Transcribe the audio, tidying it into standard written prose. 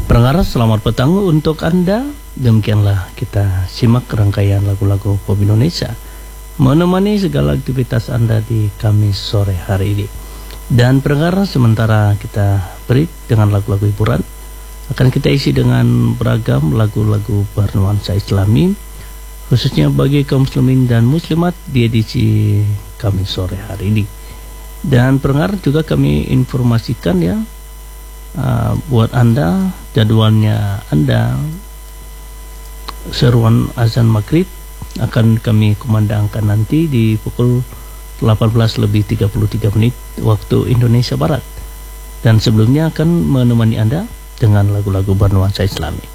Pendengar, selamat petang untuk Anda. Demikianlah kita simak rangkaian lagu-lagu pop Indonesia menemani segala aktivitas Anda di Kamis sore hari ini. Dan pendengar, sementara kita break dengan lagu-lagu hiburan, akan kita isi dengan beragam lagu-lagu bernuansa Islami, khususnya bagi kaum muslimin dan muslimat di edisi Kamis sore hari ini. Dan pendengar, juga kami informasikan ya, buat Anda, jadwalnya Anda seruan azan maghrib akan kami kumandangkan nanti di pukul 18:33 waktu Indonesia Barat. Dan sebelumnya akan menemani Anda dengan lagu-lagu bernuansa Islami.